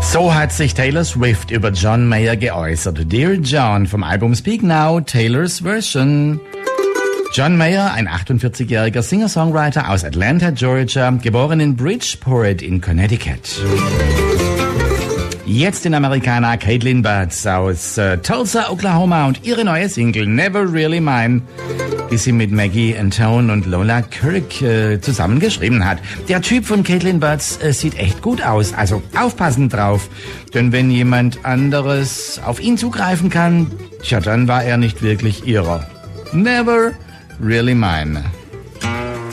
So hat sich Taylor Swift über John Mayer geäußert. Dear John vom Album Speak Now, Taylor's Version. John Mayer, ein 48-jähriger Singer-Songwriter aus Atlanta, Georgia, geboren in Bridgeport in Connecticut. Jetzt in Amerikaner Caitlin Burts aus Tulsa, Oklahoma und ihre neue Single Never Really Mine, die sie mit Maggie Antone und Lola Kirk zusammengeschrieben hat. Der Typ von Caitlin Burts sieht echt gut aus, also aufpassen drauf. Denn wenn jemand anderes auf ihn zugreifen kann, tja, dann war er nicht wirklich ihrer. Never Really Mine.